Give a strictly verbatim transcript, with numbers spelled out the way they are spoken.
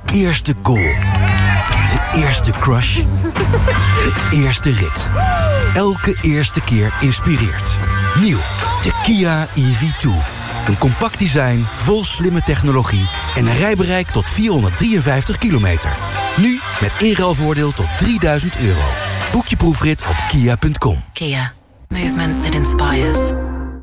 eerste goal. De eerste crush. De eerste rit. Elke eerste keer inspireert. Nieuw, de Kia E V twee. Een compact design, vol slimme technologie en een rijbereik tot vierhonderddrieënvijftig kilometer. Nu met inruilvoordeel tot drieduizend euro. Boek je proefrit op kia punt com. Kia. Movement that inspires.